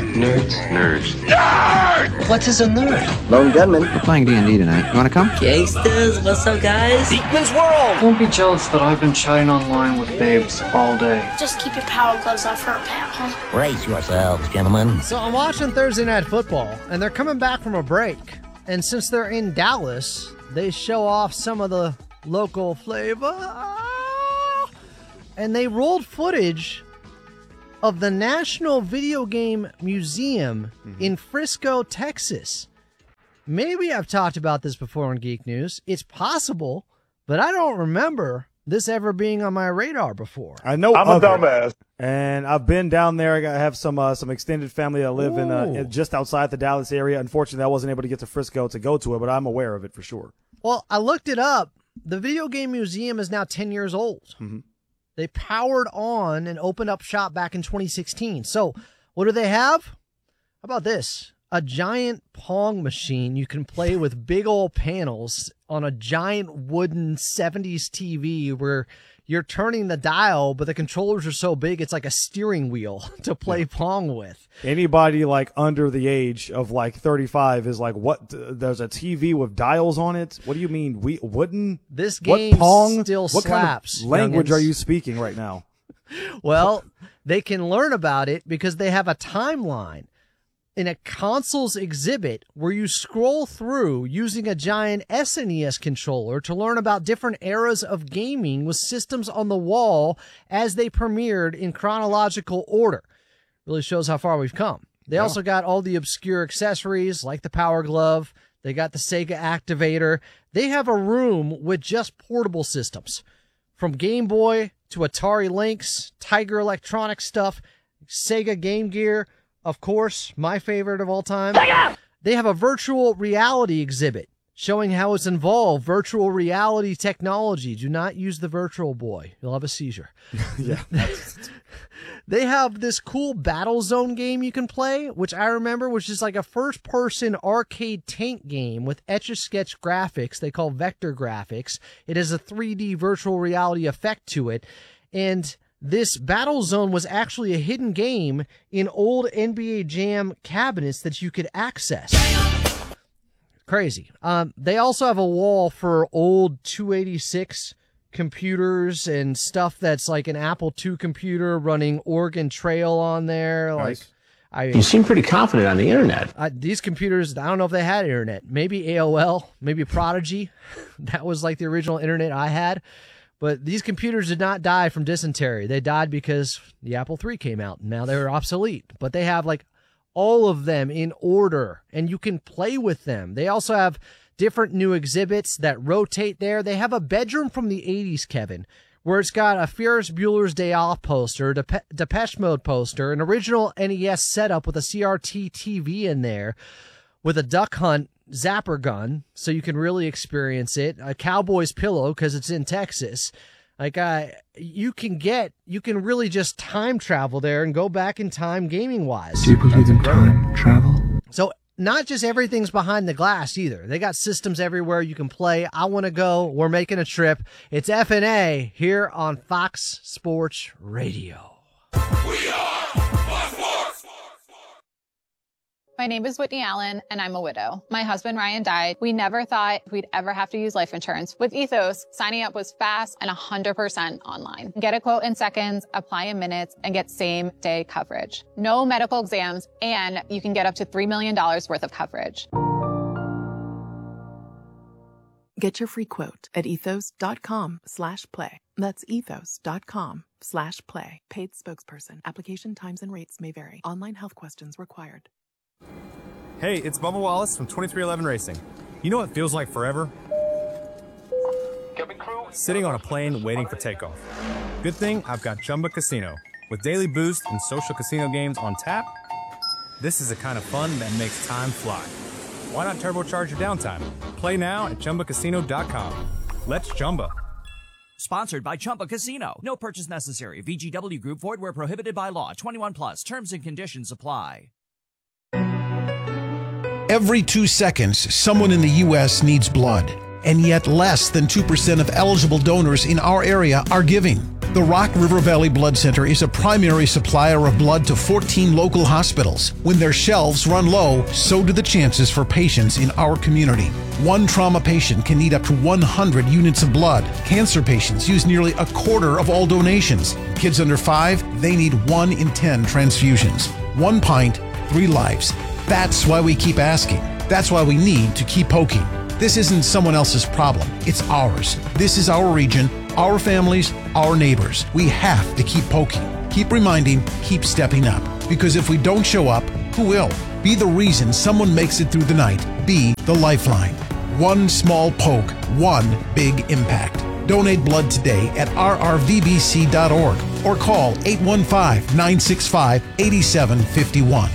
Nerds. What is a nerd? Lone gunman. We're playing D&D tonight. You want to come? Gangsters, what's up, guys? Beekman's World. Don't be jealous that I've been chatting online with babes all day. Just keep your power gloves off her, pal, huh? Brace yourselves, gentlemen. So I'm watching Thursday Night Football, and they're coming back from a break. And since they're in Dallas, they show off some of the local flavor. And they rolled footage of the National Video Game Museum in Frisco, Texas. Maybe I've talked about this before on Geek News. It's possible, but I don't remember this ever being on my radar before. I know I'm a dumbass. And I've been down there. I have some extended family that live in just outside the Dallas area. Unfortunately, I wasn't able to get to Frisco to go to it, but I'm aware of it for sure. Well, I looked it up. The Video Game Museum is now 10 years old. Mm-hmm. They powered on and opened up shop back in 2016. So what do they have? How about this? A giant Pong machine you can play with big old panels on a giant wooden 70s TV where you're turning the dial, but the controllers are so big it's like a steering wheel to play Pong with. Anybody like under the age of like 35 is like, what? There's a TV with dials on it? What do you mean? Wooden? This game Pong? still what slaps. Kind of language youngins. are you speaking right now? Well, they can learn about it because they have a timeline in a consoles exhibit where you scroll through using a giant SNES controller to learn about different eras of gaming with systems on the wall as they premiered in chronological order. Really shows how far we've come. They also got all the obscure accessories like the Power Glove. They got the Sega Activator. They have a room with just portable systems. From Game Boy to Atari Lynx, Tiger Electronics stuff, Sega Game Gear, of course, my favorite of all time. They have a virtual reality exhibit showing how it's involved virtual reality technology. Do not use the Virtual Boy. You'll have a seizure. Yeah. They have this cool Battlezone game you can play, which I remember was just like a first-person arcade tank game with Etch-a-Sketch graphics they call vector graphics. It has a 3D virtual reality effect to it. And this Battlezone was actually a hidden game in old NBA Jam cabinets that you could access. Crazy. They also have a wall for old 286 computers and stuff that's like an Apple II computer running Oregon Trail on there. Nice. You seem pretty confident on the internet. These computers, I don't know if they had internet. Maybe AOL, maybe Prodigy. That was like the original internet I had. But these computers did not die from dysentery. They died because the Apple III came out. Now they're obsolete. But they have like all of them in order, and you can play with them. They also have different new exhibits that rotate there. They have a bedroom from the 80s, Kevin, where it's got a Ferris Bueller's Day Off poster, Depeche Mode poster, an original NES setup with a CRT TV in there, with a Duck Hunt zapper gun, so you can really experience it. A cowboy's pillow because it's in Texas. Like you can really just time travel there and go back in time gaming wise. Do you believe in time travel? So not just everything's behind the glass either. They got systems everywhere you can play. I want to go. We're making a trip. It's F&A here on Fox Sports Radio. We are Fox Sports. My name is Whitney Allen, and I'm a widow. My husband, Ryan, died. We never thought we'd ever have to use life insurance. With Ethos, signing up was fast and 100% online. Get a quote in seconds, apply in minutes, and get same-day coverage. No medical exams, and you can get up to $3 million worth of coverage. Get your free quote at ethos.com/play. That's ethos.com/play. Paid spokesperson. Application times and rates may vary. Online health questions required. Hey, it's Bubba Wallace from 2311 Racing. You know what feels like forever? Sitting on a plane waiting for takeoff. Good thing I've got Chumba Casino. With daily boost and social casino games on tap, this is the kind of fun that makes time fly. Why not turbocharge your downtime? Play now at ChumbaCasino.com. Let's Chumba. Sponsored by Chumba Casino. No purchase necessary. VGW Group. Void where prohibited by law. 21 plus. Terms and conditions apply. Every 2 seconds, someone in the U.S. needs blood, and yet less than 2% of eligible donors in our area are giving. The Rock River Valley Blood Center is a primary supplier of blood to 14 local hospitals. When their shelves run low, so do the chances for patients in our community. One trauma patient can need up to 100 units of blood. Cancer patients use nearly a quarter of all donations. Kids under 5, they need 1 in 10 transfusions. 1 pint, 3 lives. That's why we keep asking. That's why we need to keep poking. This isn't someone else's problem. It's ours. This is our region, our families, our neighbors. We have to keep poking, keep reminding, keep stepping up. Because if we don't show up, who will? Be the reason someone makes it through the night. Be the lifeline. One small poke, one big impact. Donate blood today at rrvbc.org or call 815-965-8751.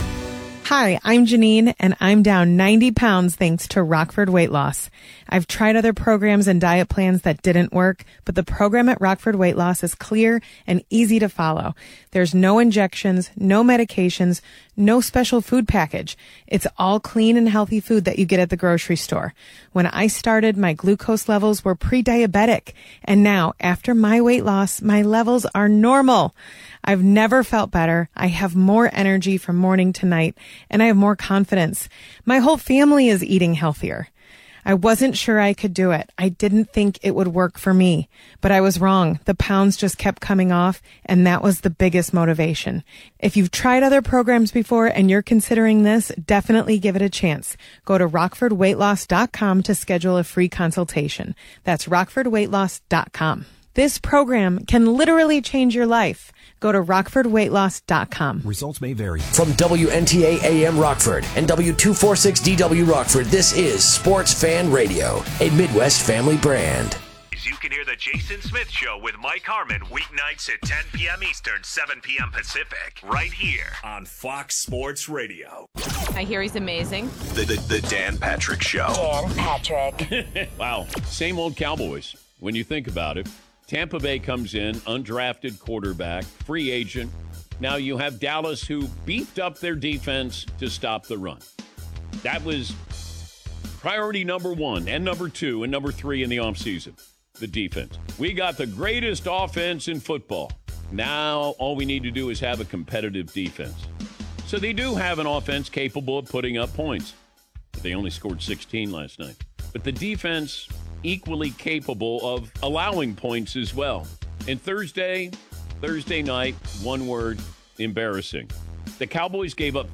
Hi, I'm Janine, and I'm down 90 pounds thanks to Rockford Weight Loss. I've tried other programs and diet plans that didn't work, but the program at Rockford Weight Loss is clear and easy to follow. There's no injections, no medications, no special food package. It's all clean and healthy food that you get at the grocery store. When I started, my glucose levels were pre-diabetic, and now, after my weight loss, my levels are normal. I've never felt better. I have more energy from morning to night, and I have more confidence. My whole family is eating healthier. I wasn't sure I could do it. I didn't think it would work for me, but I was wrong. The pounds just kept coming off, and that was the biggest motivation. If you've tried other programs before and you're considering this, definitely give it a chance. Go to rockfordweightloss.com to schedule a free consultation. That's rockfordweightloss.com. This program can literally change your life. Go to rockfordweightloss.com. Results may vary. From WNTA AM Rockford and W246DW Rockford, this is Sports Fan Radio, a Midwest family brand. You can hear the Jason Smith Show with Mike Harmon weeknights at 10 p.m. Eastern, 7 p.m. Pacific, right here on Fox Sports Radio. I hear he's amazing. The Dan Patrick Show. Dan Patrick. Wow, same old Cowboys when you think about it. Tampa Bay comes in, undrafted quarterback, free agent. Now you have Dallas, who beefed up their defense to stop the run. That was priority number 1 and number 2 and number 3 in the offseason, the defense. We got the greatest offense in football. Now all we need to do is have a competitive defense. So they do have an offense capable of putting up points. But they only scored 16 last night. But the defense equally capable of allowing points as well. And Thursday night, one word, embarrassing. The Cowboys gave up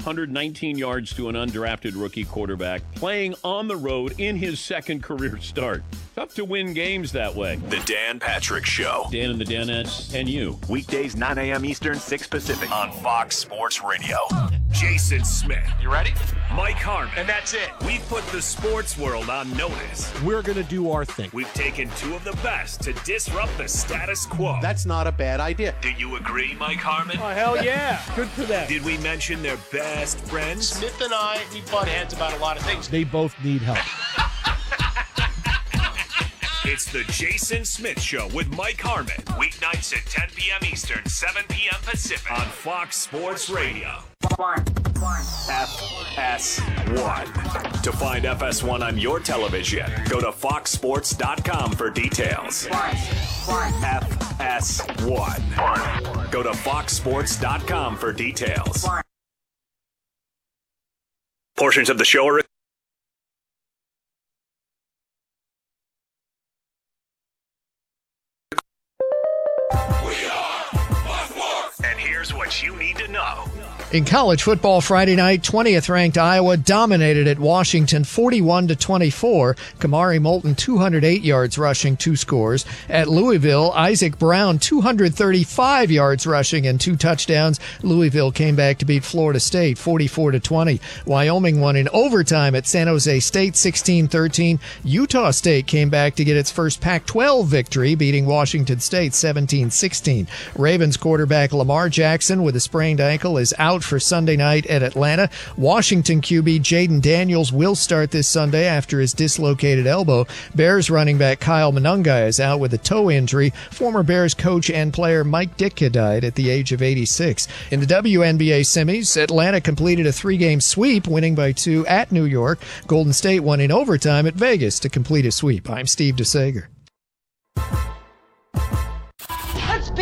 419 yards to an undrafted rookie quarterback playing on the road in his second career start. Tough to win games that way. The Dan Patrick Show. Dan and the Danettes and you. Weekdays, 9 a.m. Eastern, 6 Pacific on Fox Sports Radio. Jason Smith. You ready? Mike Harmon. And that's it. We've put the sports world on notice. We're going to do our thing. We've taken 2 of the best to disrupt the status quo. That's not a bad idea. Do you agree, Mike Harmon? Oh, hell yeah. Good for them. Did we mention their best friends? Smith and I, we butt heads about a lot of things. They both need help. It's the Jason Smith Show with Mike Harmon. Weeknights at 10 p.m. Eastern, 7 p.m. Pacific on Fox Sports Radio. FS1. To find FS1 on your television, go to foxsports.com for details. FS1. Go to foxsports.com for details. Portions of the show are... And here's what you need to know. In college football Friday night, 20th ranked Iowa dominated at Washington 41-24. Kamari Moulton 208 yards rushing, 2 scores. At Louisville, Isaac Brown 235 yards rushing and 2 touchdowns. Louisville came back to beat Florida State 44-20. Wyoming won in overtime at San Jose State 16-13. Utah State came back to get its first Pac-12 victory, beating Washington State 17-16. Ravens quarterback Lamar Jackson with a sprained ankle is out for Sunday night at Atlanta. Washington QB Jaden Daniels will start this Sunday after his dislocated elbow. Bears running back Kyle Monangai is out with a toe injury. Former Bears coach and player Mike Ditka died at the age of 86. In the WNBA semis, Atlanta completed a 3-game sweep, winning by 2 at New York. Golden State won in overtime at Vegas to complete a sweep. I'm Steve DeSager.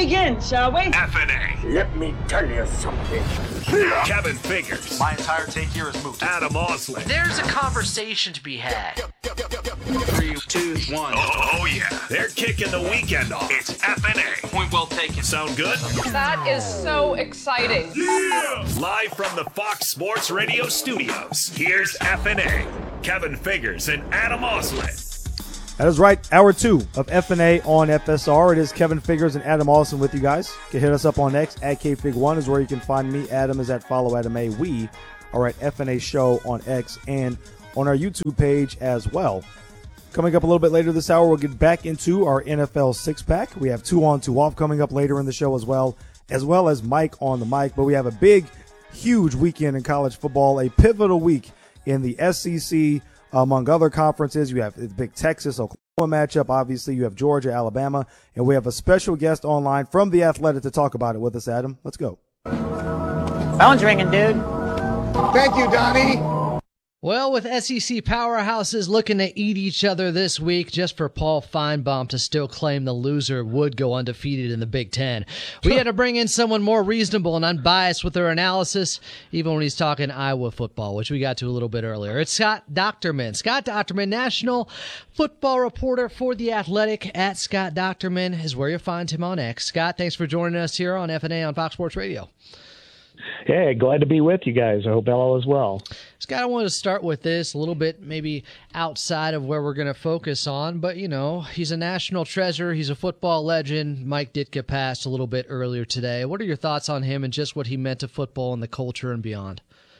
begin, shall we? FNA. Let me tell you something. Kevin Figures. My entire take here is moot. Adam Osley. There's a conversation to be had. 3, 2, 1. Oh, yeah. They're kicking the weekend off. It's FNA. Point well taken. Sound good? That is so exciting. Yeah! Live from the Fox Sports Radio studios, here's FNA. Kevin Figures and Adam Osley. That is right. Hour 2 of FNA on FSR. It is Kevin Figures and Adam Austin with you guys. You can hit us up on X at KFig1 is where you can find me. Adam is at Follow Adam A. We are at FNA Show on X and on our YouTube page as well. Coming up a little bit later this hour, we'll get back into our NFL six-pack. We have 2 on, 2 off coming up later in the show as well as Mike on the mic. But we have a big, huge weekend in college football, a pivotal week in the SEC. Among other conferences, you have the big Texas-Oklahoma matchup. Obviously, you have Georgia, Alabama, and we have a special guest online from The Athletic to talk about it with us, Adam. Let's go. Phone's ringing, dude. Thank you, Donnie. Well, with SEC powerhouses looking to eat each other this week just for Paul Feinbaum to still claim the loser would go undefeated in the Big Ten, we had to bring in someone more reasonable and unbiased with their analysis, even when he's talking Iowa football, which we got to a little bit earlier. It's Scott Docterman. Scott Docterman, national football reporter for The Athletic at Scott Docterman is where you'll find him on X. Scott, thanks for joining us here on FNA on Fox Sports Radio. Hey, glad to be with you guys. I hope all is well. Scott, I wanted to start with this a little bit maybe outside of where we're going to focus on, but, you know, he's a national treasure. He's a football legend. Mike Ditka passed a little bit earlier today. What are your thoughts on him and just what he meant to football and the culture and beyond?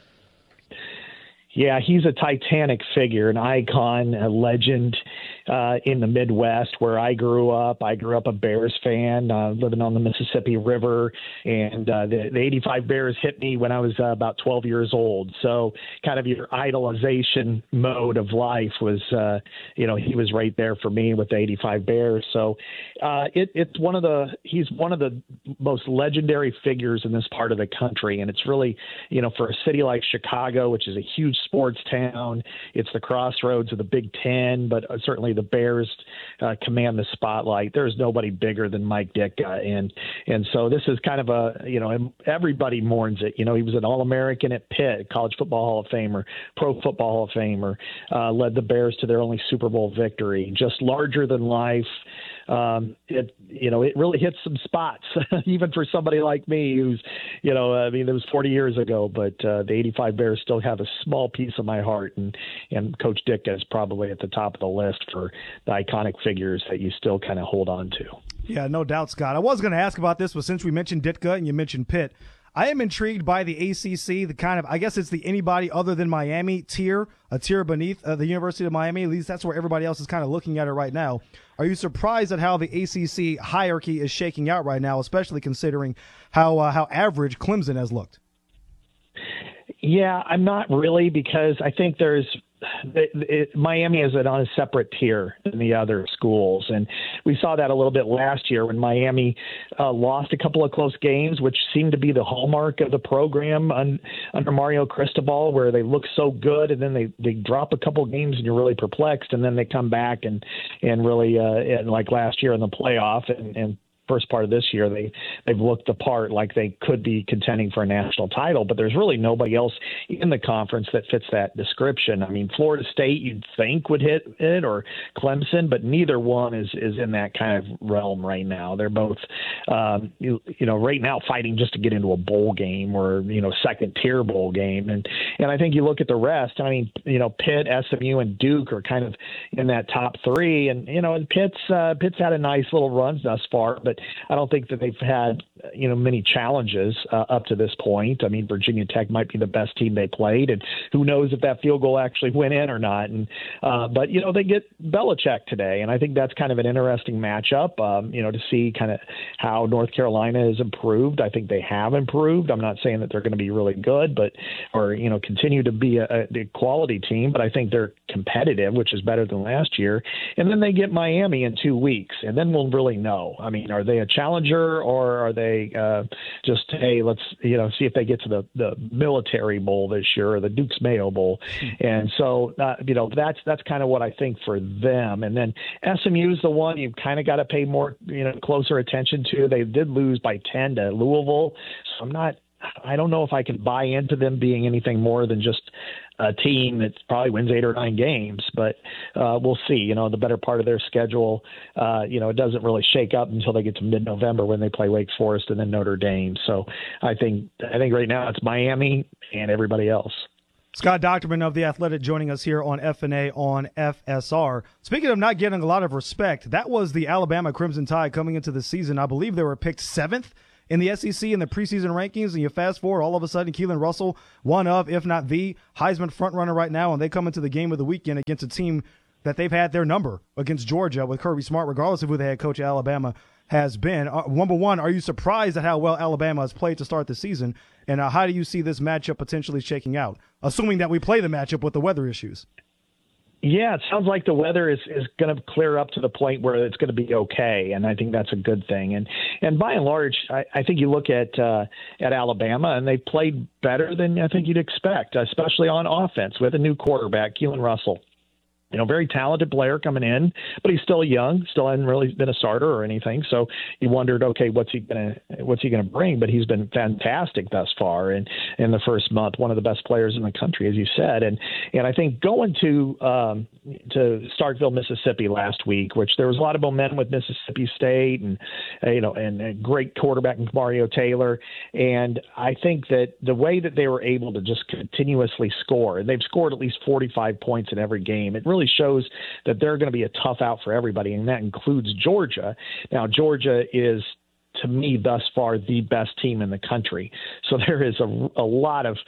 Yeah, he's a titanic figure, an icon, a legend in the Midwest where I grew up. I grew up a Bears fan, living on the Mississippi River, and the 85 Bears hit me when I was about 12 years old. So kind of your idolization mode of life was, he was right there for me with the 85 Bears. So he's one of the most legendary figures in this part of the country. And it's really, for a city like Chicago, which is a huge sports town, it's the crossroads of the Big Ten, but certainly the Bears command the spotlight. There's nobody bigger than Mike Ditka, and so this is kind of everybody mourns it. He was an All-American at Pitt, College Football Hall of Famer, Pro Football Hall of Famer, led the Bears to their only Super Bowl victory. Just larger than life. It really hits some spots, even for somebody like me who's, it was 40 years ago, but the 85 Bears still have a small piece of my heart, and Coach Ditka is probably at the top of the list for the iconic figures that you still kind of hold on to. Yeah, no doubt, Scott. I was going to ask about this, but since we mentioned Ditka and you mentioned Pitt, I am intrigued by the ACC, the kind of, I guess it's the anybody other than Miami tier, a tier beneath the University of Miami. At least that's where everybody else is kind of looking at it right now. Are you surprised at how the ACC hierarchy is shaking out right now, especially considering how average Clemson has looked? Yeah, I'm not really, because I think Miami is on a separate tier than the other schools. And we saw that a little bit last year when Miami lost a couple of close games, which seemed to be the hallmark of the program under Mario Cristobal, where they look so good and then they drop a couple of games and you're really perplexed, and then they come back and really, and like last year in the playoff and first part of this year, they've looked the part, like they could be contending for a national title, but there's really nobody else in the conference that fits that description. I mean, Florida State you'd think would hit it, or Clemson, but neither one is in that kind of realm right now. They're both, right now fighting just to get into a bowl game or, second tier bowl game. And I think you look at the rest, I mean, Pitt, SMU, and Duke are kind of in that top three. And, Pitt's had a nice little run thus far, but I don't think that they've had, many challenges up to this point. I mean, Virginia Tech might be the best team they played, and who knows if that field goal actually went in or not. And but they get Belichick today, and I think that's kind of an interesting matchup. To see kind of how North Carolina has improved. I think they have improved. I'm not saying that they're going to be really good, or continue to be a quality team, but I think they're competitive, which is better than last year. And then they get Miami in 2 weeks, and then we'll really know. I mean, are Are they a challenger, or are they just, hey, let's see if they get to the Military Bowl this year or the Duke's Mayo Bowl? And so that's kind of what I think for them. And then SMU is the one you've kind of got to pay more closer attention to. They did lose by 10 to Louisville, so I don't know if I can buy into them being anything more than just a team that probably wins 8 or 9 games, but we'll see. The better part of their schedule, it doesn't really shake up until they get to mid-November when they play Wake Forest and then Notre Dame. So I think right now it's Miami and everybody else. Scott Docterman of The Athletic joining us here on FNA on FSR. Speaking of not getting a lot of respect, that was the Alabama Crimson Tide coming into the season. I believe they were picked 7th in the SEC in the preseason rankings, and you fast forward, all of a sudden, Keelan Russell, one of, if not the Heisman frontrunner right now, and they come into the game of the weekend against a team that they've had their number against Georgia with Kirby Smart, regardless of who the head coach of Alabama has been. Number one, are you surprised at how well Alabama has played to start the season, and how do you see this matchup potentially shaking out, assuming that we play the matchup with the weather issues? Yeah, it sounds like the weather is going to clear up to the point where it's going to be okay, and I think that's a good thing. And by and large, I think you look at Alabama, and they've played better than I think you'd expect, especially on offense with a new quarterback, Keelan Russell. Very talented player coming in, but he's still young, still hasn't really been a starter or anything. So you wondered, okay, what's he gonna bring? But he's been fantastic thus far in the first month, one of the best players in the country, as you said. And I think going to Starkville, Mississippi last week, which there was a lot of momentum with Mississippi State and a great quarterback in Mario Taylor. And I think that the way that they were able to just continuously score, and they've scored at least 45 points in every game, it really shows that they're going to be a tough out for everybody, and that includes Georgia. Now, Georgia is, to me, thus far, the best team in the country. So there is a lot of,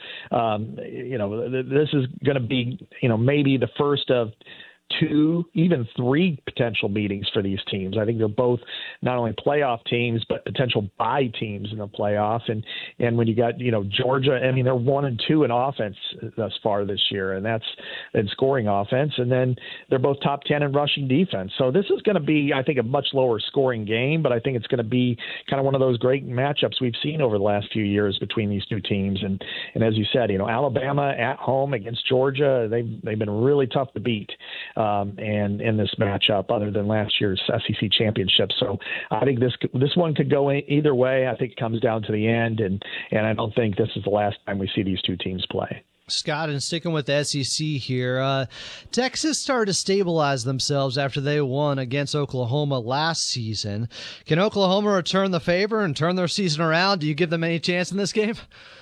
this is going to be, maybe the first of 2, even 3 potential meetings for these teams. I think they're both not only playoff teams, but potential bye teams in the playoff. And when you got, Georgia, I mean, they're 1-2 in offense thus far this year, and that's in scoring offense. And then they're both top 10 in rushing defense. So this is going to be, I think, a much lower scoring game, but I think it's going to be kind of one of those great matchups we've seen over the last few years between these two teams. And as you said, Alabama at home against Georgia, they've been really tough to beat. And in this matchup, other than last year's SEC championship. So I think this one could go either way. I think it comes down to the end, and I don't think this is the last time we see these two teams play. Scott, and sticking with the SEC here, Texas started to stabilize themselves after they won against Oklahoma last season. Can Oklahoma return the favor and turn their season around? Do you give them any chance in this game?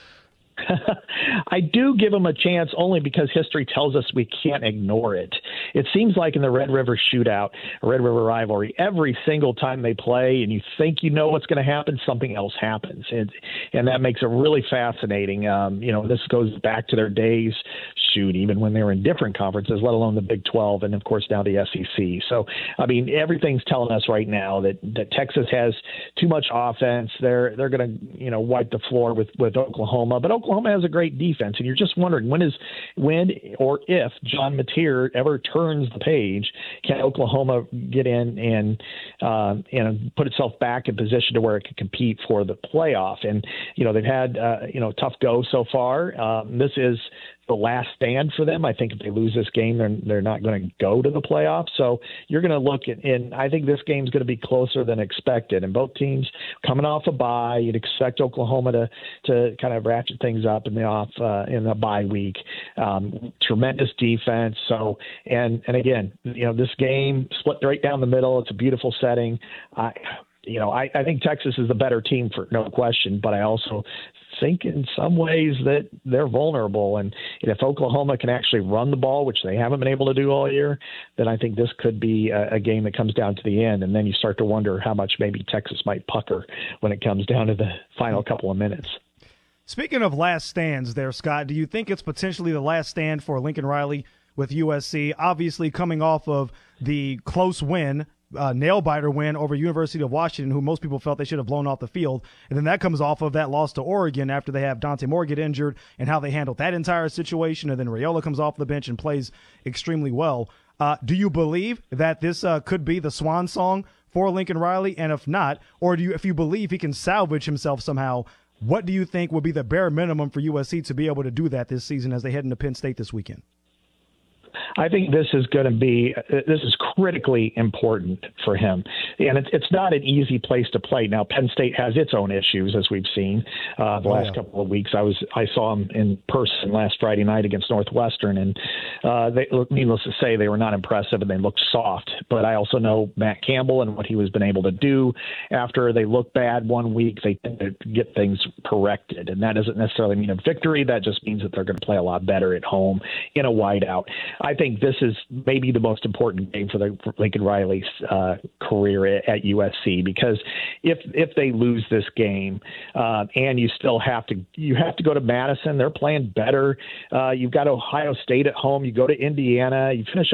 I do give them a chance only because history tells us we can't ignore it. It seems like in the Red River shootout, Red River rivalry, every single time they play and you think you know what's going to happen, something else happens. And that makes it really fascinating. This goes back to their days, even when they were in different conferences, let alone the Big 12 and, of course, now the SEC. So, I mean, everything's telling us right now that Texas has too much offense. They're going to, wipe the floor with Oklahoma. But Oklahoma has a great defense, and you're just wondering when or if John Mateer ever turns the page, can Oklahoma get in and put itself back in position to where it can compete for the playoff? And they've had tough go so far. This is the last stand for them. I think if they lose this game, they're not going to go to the playoffs. So you're going to look at, and I think this game's going to be closer than expected. And both teams coming off a bye, you'd expect Oklahoma to kind of ratchet things up in the bye week. Tremendous defense. So and again, this game split right down the middle. It's a beautiful setting. I think Texas is the better team for no question, but I also think in some ways that they're vulnerable. And if Oklahoma can actually run the ball, which they haven't been able to do all year, then I think this could be a game that comes down to the end. And then you start to wonder how much maybe Texas might pucker when it comes down to the final couple of minutes. Speaking of last stands there, Scott, do you think it's potentially the last stand for Lincoln Riley with USC, obviously coming off of the close win, nail-biter win over University of Washington, who most people felt they should have blown off the field. And then that comes off of that loss to Oregon after they have Dante Moore get injured and how they handled that entire situation. And then Raiola comes off the bench and plays extremely well. Do you believe that this could be the swan song for Lincoln Riley? And if not, or if you believe he can salvage himself somehow, what do you think would be the bare minimum for USC to be able to do that this season as they head into Penn State this weekend? I think this is critically important for him. And it's not an easy place to play. Now, Penn State has its own issues, as we've seen the last couple of weeks. I saw them in person last Friday night against Northwestern, and needless to say, they were not impressive and they looked soft. But I also know Matt Campbell and what he was been able to do after they look bad one week, they tend to get things corrected. And that doesn't necessarily mean a victory. That just means that they're going to play a lot better at home in a whiteout. I think this is maybe the most important game for Lincoln Riley's career at USC, because if they lose this game and you have to go to Madison, they're playing better. You've got Ohio State at home. You go to Indiana. You finish